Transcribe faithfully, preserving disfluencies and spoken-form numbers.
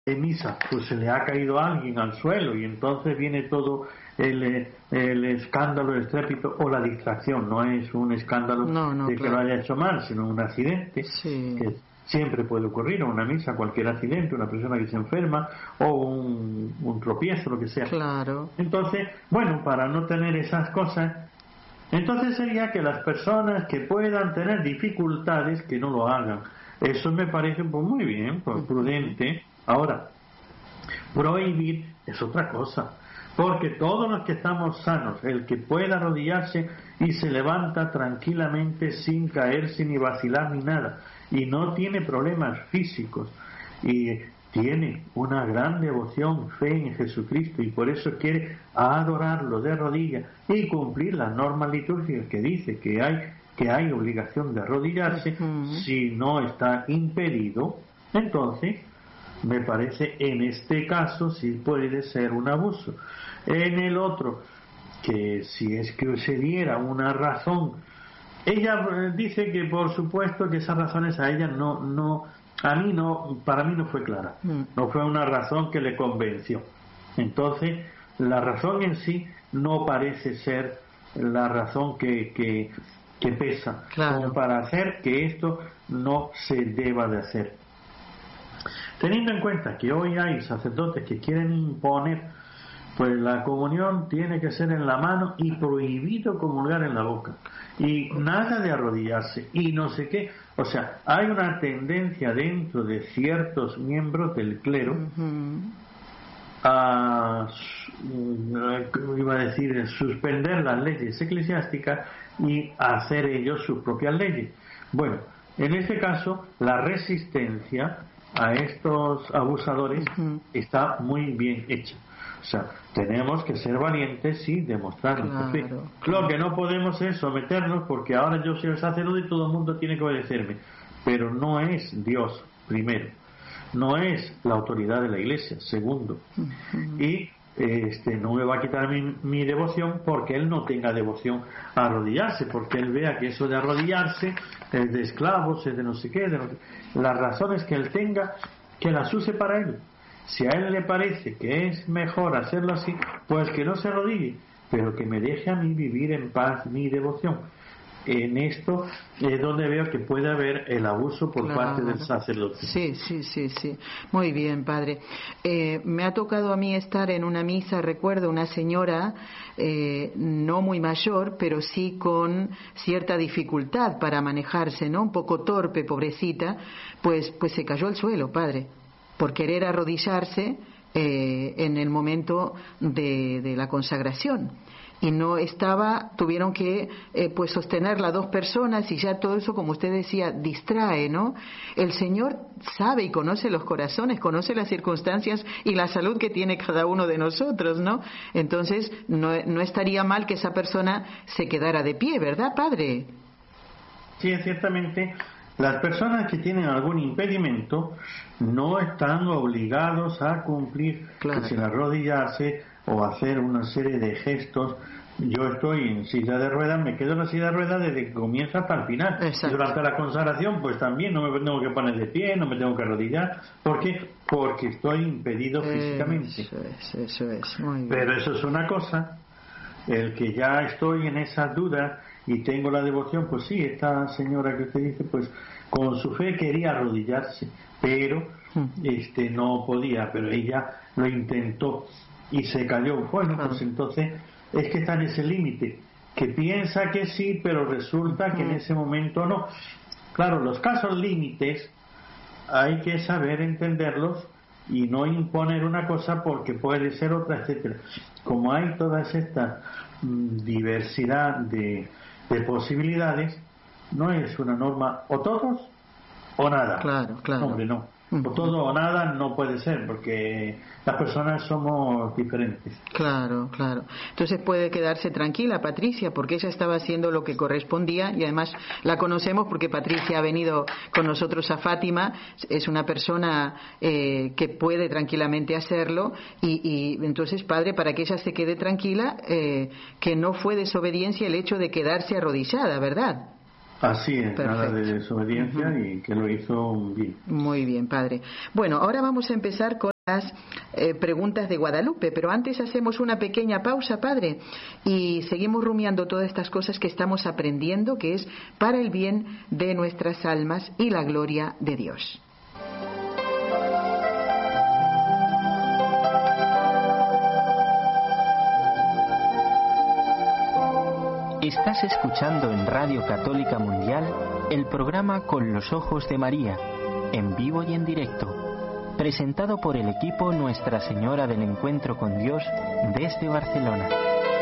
de misa, pues se le ha caído a alguien al suelo y entonces viene todo el, el escándalo, el estrépito o la distracción. No es un escándalo no, no, de claro. que lo haya hecho mal, sino un accidente, sí. que siempre puede ocurrir en una misa, cualquier accidente, una persona que se enferma o un, un tropiezo, lo que sea. Claro. Entonces, bueno, para no tener esas cosas, entonces sería que las personas que puedan tener dificultades, que no lo hagan. Eso me parece pues muy bien, pues prudente. Ahora, prohibir es otra cosa, porque todos los que estamos sanos, el que pueda arrodillarse y se levanta tranquilamente sin caerse ni vacilar ni nada, y no tiene problemas físicos, y tiene una gran devoción, fe en Jesucristo, y por eso quiere adorarlo de rodillas y cumplir las normas litúrgicas que dice que hay que hay obligación de arrodillarse, uh-huh. Si no está impedido, entonces me parece en este caso sí puede ser un abuso. En el otro, que si es que se diera una razón, ella dice que por supuesto que esas razones a ella no, no, a mí no, para mí no fue clara, uh-huh. No fue una razón que le convenció. Entonces, la razón en sí no parece ser la razón que, que que pesa, claro. Como para hacer que esto no se deba de hacer. Teniendo en cuenta que hoy hay sacerdotes que quieren imponer, pues la comunión tiene que ser en la mano y prohibido comulgar en la boca, y nada de arrodillarse, y no sé qué, o sea, hay una tendencia dentro de ciertos miembros del clero, uh-huh. a, iba a decir, suspender las leyes eclesiásticas y hacer ellos sus propias leyes. Bueno, en este caso la resistencia a estos abusadores uh-huh. está muy bien hecha. O sea, tenemos que ser valientes y demostrar nuestra fe. Claro. Lo que no podemos es someternos, porque ahora yo soy el sacerdote y todo el mundo tiene que obedecerme, pero no es Dios primero, no es la autoridad de la Iglesia segundo, uh-huh. y este no me va a quitar mi, mi devoción porque él no tenga devoción a arrodillarse, porque él vea que eso de arrodillarse es de esclavos, es de no sé qué, de no sé, las razones que él tenga, que las use para él. Si a él le parece que es mejor hacerlo así, pues que no se arrodille, pero que me deje a mí vivir en paz mi devoción. En esto es donde veo que puede haber el abuso por claro. parte del sacerdote. Sí, sí, sí, sí. Muy bien, padre. Eh, me ha tocado a mí estar en una misa, recuerdo, una señora eh, no muy mayor, pero sí con cierta dificultad para manejarse, ¿no? Un poco torpe, pobrecita, pues, pues se cayó al suelo, padre, por querer arrodillarse eh, en el momento de, de la consagración. Y no estaba, tuvieron que eh, pues sostenerla dos personas, y ya todo eso, como usted decía, distrae, ¿no? El Señor sabe y conoce los corazones, conoce las circunstancias y la salud que tiene cada uno de nosotros, ¿no? Entonces no, no estaría mal que esa persona se quedara de pie, ¿verdad, padre? Sí, ciertamente. Las personas que tienen algún impedimento no están obligados a cumplir, claro. Que sin arrodillarse o hacer una serie de gestos. Yo estoy en silla de ruedas, me quedo en la silla de ruedas desde que comienza hasta el final. Exacto. Y durante la consagración, pues también no me tengo que poner de pie, no me tengo que arrodillar. ¿Por qué? Porque estoy impedido físicamente. Eso es, eso es. Muy bien. Pero eso es una cosa. El que ya estoy en esas dudas y tengo la devoción, pues sí, esta señora que usted dice, pues con su fe quería arrodillarse, pero este no podía, pero ella lo intentó y se cayó. Bueno, pues entonces es que está en ese límite, que piensa que sí, pero resulta que en ese momento no. Claro, los casos límites hay que saber entenderlos y no imponer una cosa porque puede ser otra, etcétera. Como hay toda esta mm, diversidad de, de posibilidades, no es una norma o todos o nada. Claro, claro. Hombre, no. O todo o nada no puede ser, porque las personas somos diferentes. Claro, claro. Entonces puede quedarse tranquila Patricia, porque ella estaba haciendo lo que correspondía, y además la conocemos porque Patricia ha venido con nosotros a Fátima, es una persona eh, que puede tranquilamente hacerlo, y, y entonces, padre, para que ella se quede tranquila, eh, que no fue desobediencia el hecho de quedarse arrodillada, ¿verdad? Así es, perfecto. Nada de desobediencia, uh-huh. Y que lo hizo bien. Muy bien, padre. Bueno, ahora vamos a empezar con Eh, preguntas de Guadalupe, pero antes hacemos una pequeña pausa, Padre, y seguimos rumiando todas estas cosas que estamos aprendiendo, que es para el bien de nuestras almas y la gloria de Dios. Estás escuchando en Radio Católica Mundial el programa Con los Ojos de María, en vivo y en directo, presentado por el equipo Nuestra Señora del Encuentro con Dios desde Barcelona.